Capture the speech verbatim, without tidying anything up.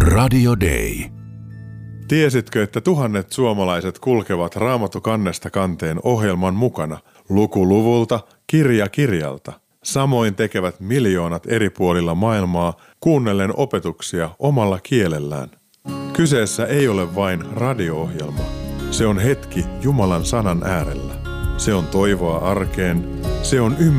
Radio Day. Tiesitkö, että tuhannet suomalaiset kulkevat Raamattu kannesta kanteen ohjelman mukana, luku luvulta, kirja kirjalta? Samoin tekevät miljoonat eri puolilla maailmaa kuunnellen opetuksia omalla kielellään. Kyseessä ei ole vain radio-ohjelma. Se on hetki Jumalan sanan äärellä. Se on toivoa arkeen. Se on ymmärrystä